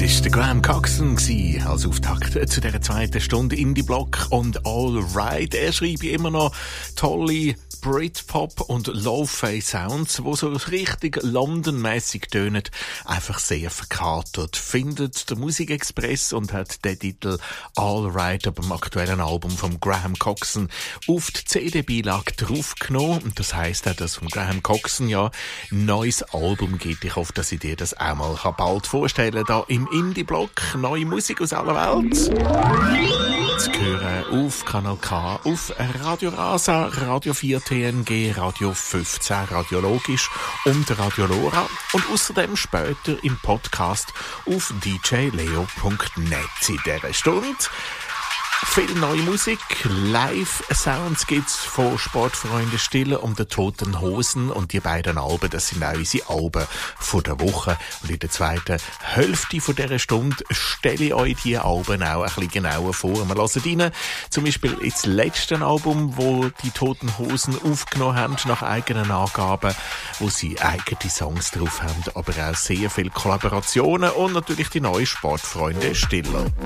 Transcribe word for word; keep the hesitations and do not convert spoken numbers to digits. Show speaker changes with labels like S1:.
S1: ist der Graham Coxon gewesen, als Auftakt zu dieser zweiten Stunde Indie-Block und All Right. Er schreibt immer noch tolle Britpop und Lo-Fi-Sounds, wo so richtig London-mässig tönen, einfach sehr verkatert, findet der Musikexpress und hat den Titel All Right ab dem aktuellen Album von Graham Coxon auf die C D-Beilage draufgenommen. Und das heisst auch, dass von Graham Coxon ja ein neues Album gibt. Ich hoffe, dass ich dir das auch mal bald vorstellen kann, hier im Indie-Blog. Neue Musik aus aller Welt. Zu hören auf Kanal K, auf Radio Rasa, Radio vier T N G, Radio fünfzehn, Radio Logisch und Radio Lora. Und außerdem später im Podcast auf d j leo punkt net in dieser Stunde. Viel neue Musik, Live-Sounds gibt's von Sportfreunde Stille und den Toten Hosen, und die beiden Alben, das sind auch unsere Alben von der Woche. Und in der zweiten Hälfte von dieser Stunde stelle ich euch die Alben auch ein bisschen genauer vor. Wir hören rein, zum Beispiel ins letzte Album, wo die Toten Hosen aufgenommen haben, nach eigenen Angaben, wo sie eigene Songs drauf haben, aber auch sehr viele Kollaborationen und natürlich die neue Sportfreunde Stille.